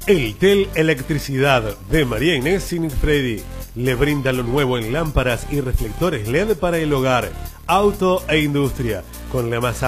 El Tel Electricidad de María Inés Sinigfredi le brinda lo nuevo en lámparas y reflectores LED para el hogar, auto e industria, con la más